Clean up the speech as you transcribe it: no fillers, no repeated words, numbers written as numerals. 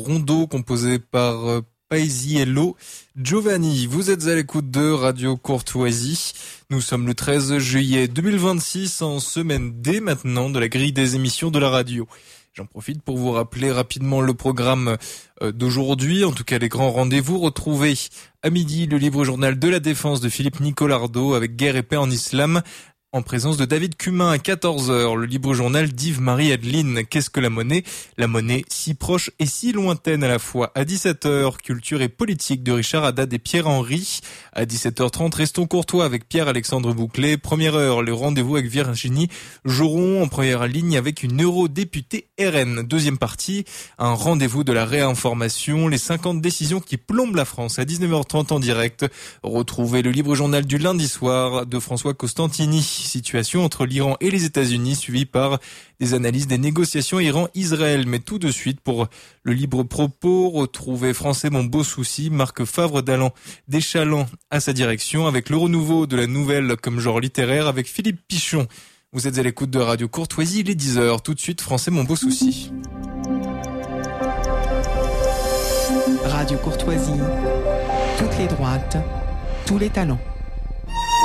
Rondo composé par Paisiello Giovanni. Vous êtes à l'écoute de Radio Courtoisie. Nous sommes le 13 juillet 2026 en semaine D maintenant de la grille des émissions de la radio. J'en profite pour vous rappeler rapidement le programme d'aujourd'hui, en tout cas les grands rendez-vous. Retrouvez à midi le livre journal de la défense de Philippe Nicolardo avec Guerre et paix en islam, en présence de David Cumin à 14h, le libre journal d'Yves-Marie Adeline. Qu'est-ce que la monnaie ? La monnaie si proche et si lointaine à la fois. À 17h, culture et politique de Richard Haddad et Pierre-Henry. À 17h30, restons courtois avec Pierre-Alexandre Bouclet. Première heure, le rendez-vous avec Virginie Joron en première ligne avec une eurodéputée RN. Deuxième partie, un rendez-vous de la réinformation, les 50 décisions qui plombent la France. À 19h30 en direct, retrouvez le libre journal du lundi soir de François Costantini. Situation entre l'Iran et les États-Unis, suivie par des analyses des négociations Iran-Israël. Mais tout de suite, pour le libre propos, retrouvez Français mon beau souci, Marc Favre d'Échalant à sa direction, avec le renouveau de la nouvelle comme genre littéraire, avec Philippe Pichon. Vous êtes à l'écoute de Radio Courtoisie, il est 10h. Tout de suite, Français mon beau souci. Radio Courtoisie, toutes les droites, tous les talents.